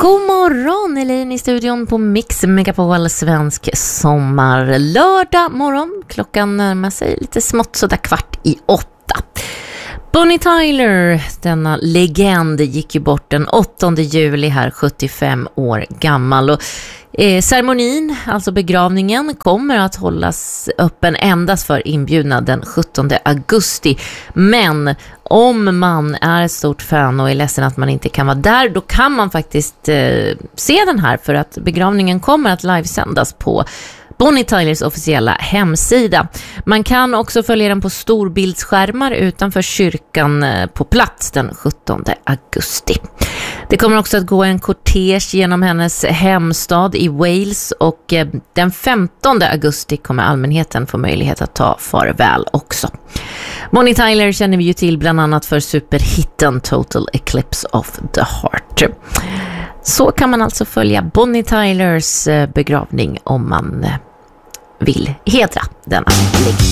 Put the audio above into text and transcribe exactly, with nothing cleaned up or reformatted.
God morgon, Elin i studion på Mix Megapol svensk sommar. Lördag morgon, klockan närmar sig lite smått sådär kvart i åtta. Bonnie Tyler, denna legend, gick ju bort den åttonde juli här, sjuttiofem år gammal. Och eh, ceremonin, alltså begravningen, kommer att hållas öppen endast för inbjudna den sjuttonde augusti. Men om man är ett stort fan och är ledsen att man inte kan vara där, då kan man faktiskt eh, se den här, för att begravningen kommer att livesändas på Bonnie Tylers officiella hemsida. Man kan också följa den på storbildsskärmar utanför kyrkan på plats den sjuttonde augusti. Det kommer också att gå en kortege genom hennes hemstad i Wales, och den femtonde augusti kommer allmänheten få möjlighet att ta farväl också. Bonnie Tyler känner vi ju till bland annat för superhitten Total Eclipse of the Heart. Så kan man alltså följa Bonnie Tylers begravning om man vill hedra denna legend.